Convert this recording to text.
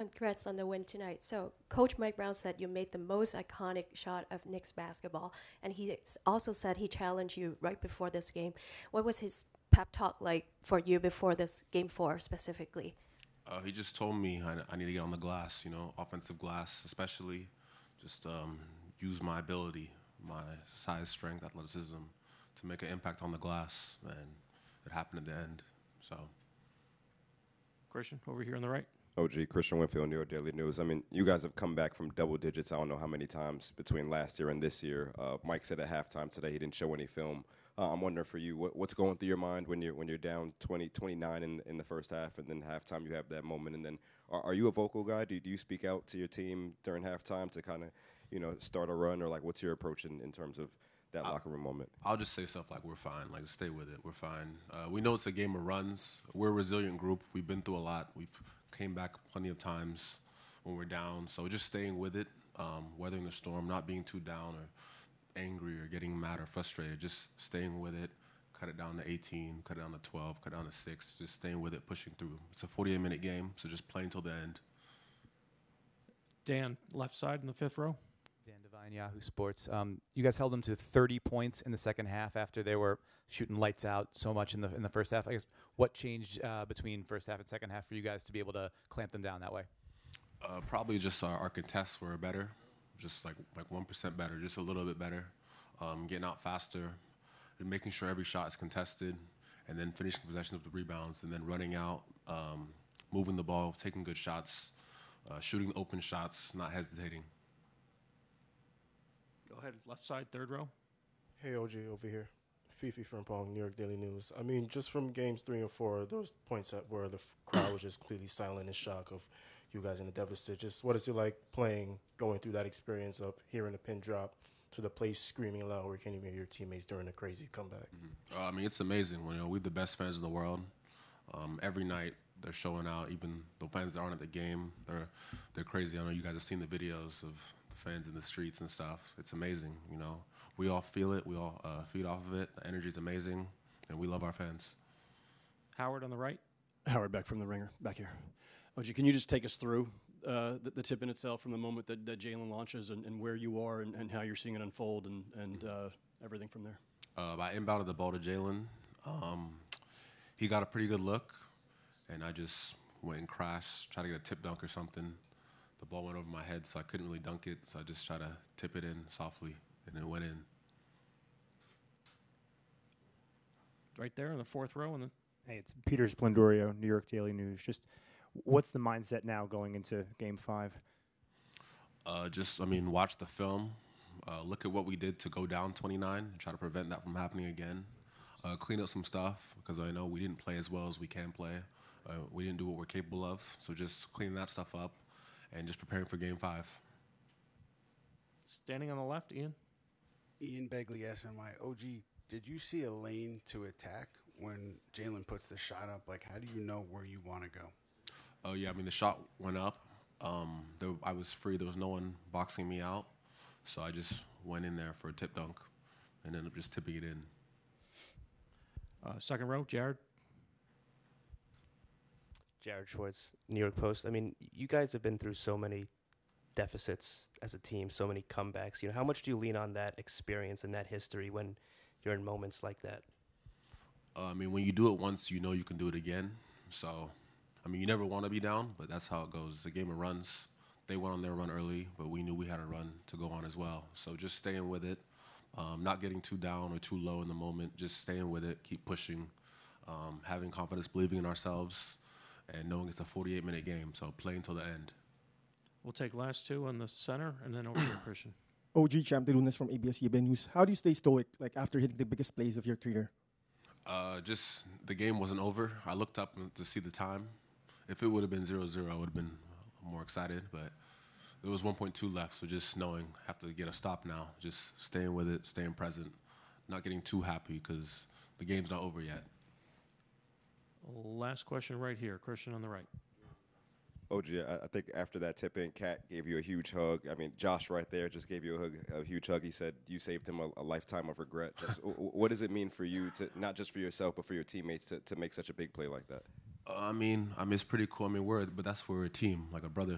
congrats on the win tonight. So, Coach Mike Brown said you made the most iconic shot of Knicks basketball, and he also said he challenged you right before this game. What was his pep talk like for you before this game four specifically? He just told me I need to get on the glass, offensive glass especially. Just use my ability, my size, strength, athleticism to make an impact on the glass, and it happened at the end. So, Christian, over here on the right. OG, Christian Winfield, New York Daily News. I mean, you guys have come back from double digits, I don't know how many times between last year and this year. Mike said at halftime today he didn't show any film. I'm wondering for you, what's going through your mind when you're down 29 in the first half, and then halftime you have that moment, and then are you a vocal guy? Do you speak out to your team during halftime to kind of, start a run, or like what's your approach in terms of that locker room moment? I'll just say stuff like we're fine, like stay with it, we're fine. We know it's a game of runs. We're a resilient group. We've been through a lot. We've came back plenty of times when we're down. So just staying with it, weathering the storm, not being too down or angry or getting mad or frustrated, just staying with it, cut it down to 18, cut it down to 12, cut it down to 6, just staying with it, pushing through. It's a 48-minute game, so just playing till the end. Dan, left side in the fifth row. Dan Devine, Yahoo Sports. You guys held them to 30 points in the second half after they were shooting lights out so much in the first half. I guess what changed between first half and second half for you guys to be able to clamp them down that way? Probably just our contests were better, just like 1% better, just a little bit better. Getting out faster, and making sure every shot is contested, and then finishing possession of the rebounds, and then running out, moving the ball, taking good shots, shooting open shots, not hesitating. Go ahead, left side, third row. Hey, OG, over here. Fifi Frimpong, New York Daily News. I mean, just from games 3 and 4, those points where the crowd was just clearly silent in shock of you guys in the deficit. Just what is it like going through that experience of hearing a pin drop to the place screaming loud where you can't even hear your teammates during a crazy comeback? Mm-hmm. I mean, it's amazing. We're the best fans in the world. Every night they're showing out. Even the fans that aren't at the game, they're crazy. I know you guys have seen the videos of the fans in the streets and stuff. It's amazing. We all feel it. We all feed off of it. The energy is amazing, and we love our fans. Howard on the right. Howard back from the Ringer, back here. OG, can you just take us through the tip in itself from the moment that Jalen launches and where you are and how you're seeing it unfold and everything from there? I inbounded the ball to Jalen. He got a pretty good look, and I just went and crashed, tried to get a tip dunk or something. The ball went over my head, so I couldn't really dunk it, so I just tried to tip it in softly, and it went in. Right there in the fourth row. Hey, it's Peter Splendorio, New York Daily News. Just what's the mindset now going into Game 5? Watch the film. Look at what we did to go down 29 and try to prevent that from happening again. Clean up some stuff, because I know we didn't play as well as we can play. We didn't do what we're capable of, so just cleaning that stuff up and just preparing for Game 5. Standing on the left, Ian. Ian Begley, SNY. OG, did you see a lane to attack when Jalen puts the shot up? Like, how do you know where you want to go? Oh, yeah, the shot went up. I was free. There was no one boxing me out, so I just went in there for a tip dunk and ended up just tipping it in. Second row, Jared. Jared Schwartz, New York Post. I mean, you guys have been through so many deficits as a team, so many comebacks. How much do you lean on that experience and that history when you're in moments like that? When you do it once, you know you can do it again. So, you never want to be down, but that's how it goes. It's a game of runs. They went on their run early, but we knew we had a run to go on as well. So just staying with it, not getting too down or too low in the moment, just staying with it, keep pushing, having confidence, believing in ourselves, and knowing it's a 48-minute game, so play until the end. We'll take last two in the center, and then over here, Christian. OG Champ De Lunes from ABS-CBN News. How do you stay stoic, after hitting the biggest plays of your career? Just the game wasn't over. I looked up to see the time. If it would have been 0-0, I would have been more excited, but there was 1.2 left, so just knowing I have to get a stop now, just staying with it, staying present, not getting too happy because the game's not over yet. Last question right here, Christian on the right. OG, I think after that tip-in, Cat gave you a huge hug. Josh right there just gave you a huge hug. He said you saved him a lifetime of regret. Just, what does it mean for you, to not just for yourself, but for your teammates to make such a big play like that? It's pretty cool. But that's where we're a team, like a brother